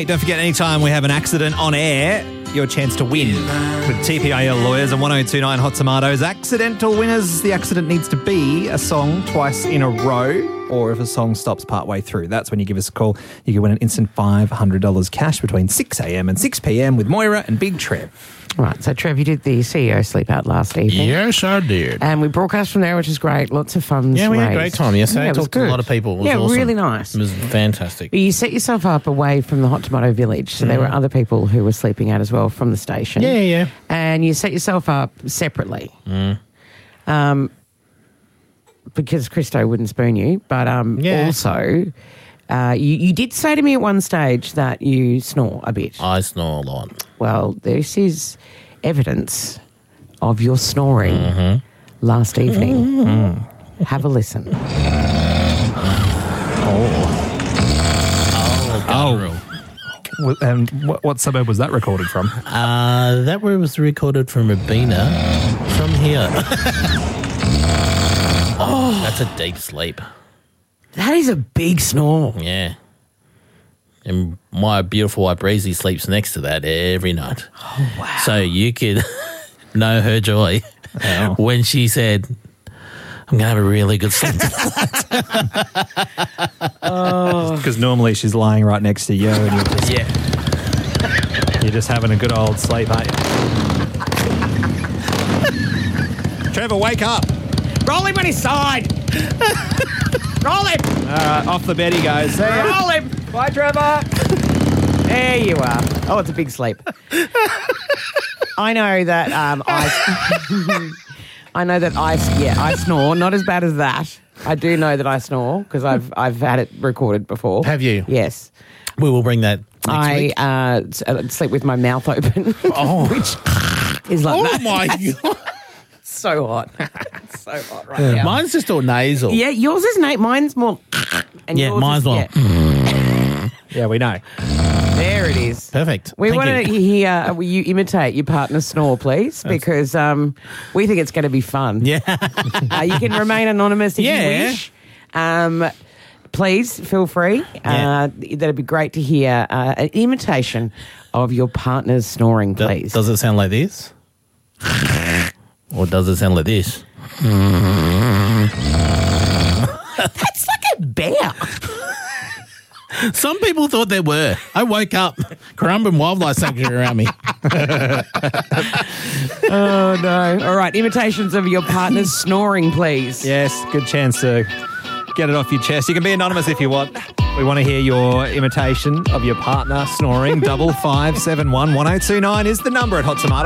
mate, don't forget, anytime we have an accident on air, your chance to win with TPIL Lawyers and 1029 Hot Tomatoes. Accidental winners, the accident needs to be a song twice in a row, or if a song stops partway through. That's when you give us a call. You can win an instant $500 cash between 6 a.m. and 6 p.m. with Moira and Big Trev. Right, so Trev, you did the CEO sleep out last evening. Yes, I did. And we broadcast from there, which is great. Lots of funds Yeah, we had a raised. great time yesterday. Yeah, it was Talked to good. a lot of people. It was awesome. really nice. It was fantastic. You set yourself up away from the Hot Tomato Village, so there were other people who were sleeping out as well from the station. Yeah. And you set yourself up separately. Because Christo wouldn't spoon you, but also you did say to me at one stage that you snore a bit. I snore a lot. Well, this is evidence of your snoring last evening. Have a listen. And what suburb was that recorded from? That was recorded from Rabina from here. That's a deep sleep. That is a big snore. Yeah. And my beautiful wife Breezy sleeps next to that every night. Oh, wow. So you could know her joy when she said, I'm going to have a really good sleep tonight. Because normally she's lying right next to you and you're just having a good old sleep, aren't you? Trevor, wake up. Roll him on his side. Roll him. All right, off the bed he goes. See ya. Roll him. Bye, Trevor. There you are. Oh, it's a big sleep. I know that I snore. Not as bad as that. I do know that I snore because I've had it recorded before. Have you? Yes. We will bring that next week. I sleep with my mouth open, which is like that. Oh, my God. So hot. It's so hot right now. Mine's just all nasal. Yeah, yours is Nate. Mine's more. And Yeah, yours mine's is, more. Yeah, we know. There it is. Perfect. We Thank want you. to hear you imitate your partner's snore, please, because we think it's going to be fun. Yeah. You can remain anonymous if Yeah. you wish. Please feel free. That'd be great to hear an imitation of your partner's snoring, please. Does it sound like this? Or does it sound like this? That's like a bear. Some people thought there were. I woke up, Currumbin Wildlife Sanctuary around me. Oh, no. All right, imitations of your partner's snoring, please. Yes, good chance to get it off your chest. You can be anonymous if you want. We want to hear your imitation of your partner snoring. 5571 1029 is the number at Hot Tomato.